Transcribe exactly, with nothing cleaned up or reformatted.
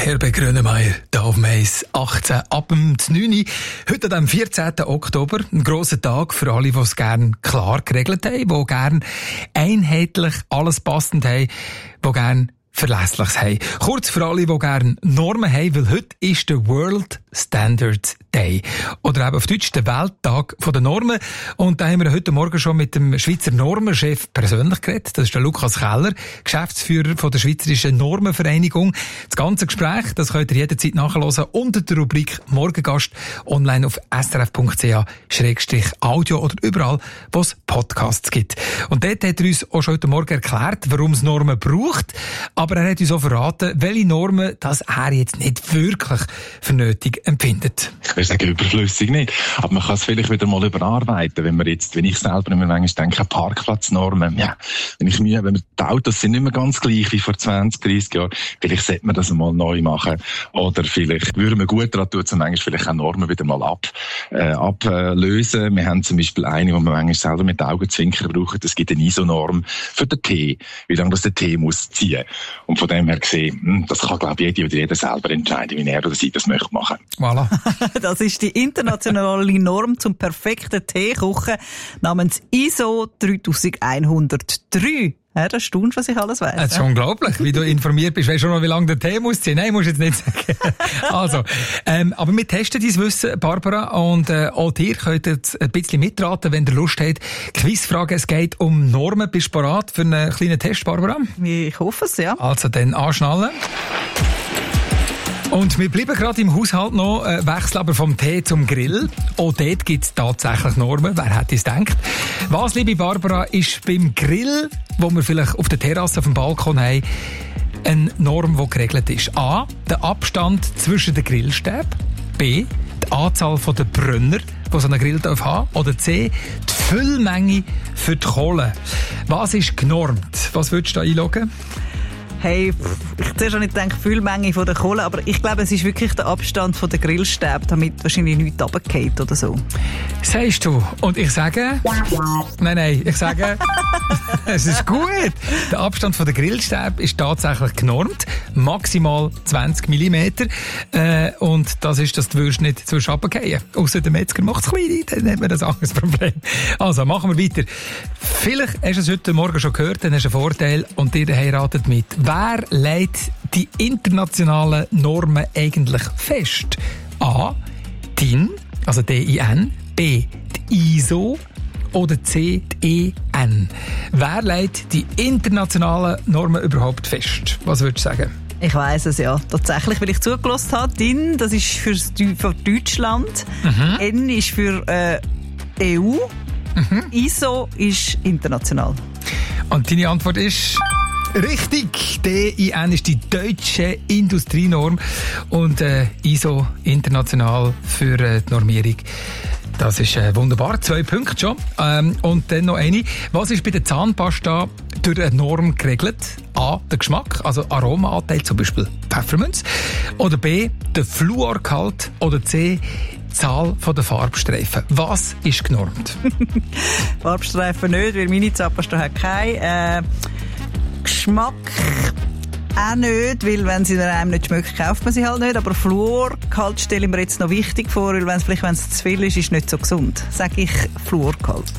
Herbert Grönemeyer, hier auf Mais achtzehn ab dem neun. Heute am vierzehnten Oktober, ein grosser Tag für alle, die es gerne klar geregelt haben, die gerne einheitlich alles passend haben, die gerne Verlässliches haben. Kurz für alle, die gerne Normen haben, weil heute ist der World Standards Day. Oder eben auf Deutsch der Welttag der Normen. Und da haben wir heute Morgen schon mit dem Schweizer Normenchef persönlich geredet. Das ist der Lukas Keller, Geschäftsführer von der Schweizerischen Normenvereinigung. Das ganze Gespräch, das könnt ihr jederzeit nachhören unter der Rubrik Morgengast online auf s r f punkt c h slash audio oder überall, wo es Podcasts gibt. Und dort hat er uns auch schon heute Morgen erklärt, warum es Normen braucht. Aber er hat uns auch verraten, welche Normen das er jetzt nicht wirklich für nötig empfindet. Ich würde sagen, überflüssig nicht. Aber man kann es vielleicht wieder mal überarbeiten, wenn man jetzt, wenn ich selber immer manchmal denke, Parkplatznormen, ja, wenn ich mir, wenn wir, die Autos sind nicht mehr ganz gleich wie vor zwanzig, dreissig Jahren, vielleicht sollte man das mal neu machen. Oder vielleicht würde man gut daran tun, manchmal vielleicht auch Normen wieder mal ab, äh, ablösen. Wir haben zum Beispiel eine, die wir manchmal selber mit Augenzwinkern brauchen. Es gibt eine I S O-Norm für den Tee, wie lange das der Tee muss ziehen. Und von dem her gesehen, das kann, glaube ich, jeder oder jeder selber entscheiden, wie er oder sie das möchte machen. Voilà. Das ist die internationale Norm zum perfekten Teekochen namens I S O dreitausendeinhundertdrei. Ja, das stimmt, was ich alles weiss. Das ist unglaublich, wie du informiert bist. Weißt du schon noch, wie lange der Tee muss ziehen? Nein, musst du jetzt nicht sagen. Also, ähm, aber wir testen dein Wissen, Barbara, und äh, auch ihr könnt jetzt ein bisschen mitraten, wenn ihr Lust habt. Quizfrage, es geht um Normen. Bist du bereit für einen kleinen Test, Barbara? Ich hoffe es, ja. Also, dann anschnallen. Und wir bleiben gerade im Haushalt noch, äh, wechseln aber vom Tee zum Grill. Auch dort gibt es tatsächlich Normen, wer hätte es gedacht. Was, liebe Barbara, ist beim Grill, wo wir vielleicht auf der Terrasse, auf dem Balkon haben, eine Norm, die geregelt ist? A. Der Abstand zwischen den Grillstäben. B. Die Anzahl der Brünner, die so einen Grill haben darf. Oder C. Die Füllmenge für die Kohle. Was ist genormt? Was würdest du da einloggen? Hey, ich zuerst nicht denke, Füllmenge von der Kohle, aber ich glaube, es ist wirklich der Abstand von der Grillstäbe, damit wahrscheinlich nichts runterfällt oder so. Sagst du? Und ich sage... Nein, nein, ich sage... Es ist gut. Der Abstand von der Grillstäbe ist tatsächlich genormt. Maximal zwanzig Millimeter. Äh, und das ist, dass du nicht zu runterfallen. Ausser der Metzger macht es klein, dann hat man das anderes Problem. Also, machen wir weiter. Vielleicht hast du es heute Morgen schon gehört, dann hast du einen Vorteil und ihr heiratet mit. Wer legt die internationalen Normen eigentlich fest? A. D I N, also D I N. B. Die I S O. Oder C. Die E N. Wer legt die internationalen Normen überhaupt fest? Was würdest du sagen? Ich weiss es ja. Tatsächlich, weil ich zugelassen habe. D I N, das ist für, für Deutschland. Mhm. N ist für äh, E U. Mhm. I S O ist international. Und deine Antwort ist... Richtig, D I N ist die deutsche Industrienorm und äh, I S O international für äh, die Normierung. Das ist äh, wunderbar, zwei Punkte schon. Ähm, und dann noch eine. Was ist bei der Zahnpasta durch eine Norm geregelt? A. Der Geschmack, also Aromaanteil, zum Beispiel Pfefferminz. Oder B. Der Fluorgehalt. Oder C. Die Zahl der Farbstreifen. Was ist genormt? Farbstreifen nicht, weil meine Zahnpasta hat keine. Äh Geschmack auch nicht, weil wenn sie einem nicht schmeckt, kauft man sie halt nicht. Aber Fluorgehalt stelle ich mir jetzt noch wichtig vor, weil wenn es vielleicht wenn es zu viel ist, ist es nicht so gesund. Sage ich Fluorgehalt.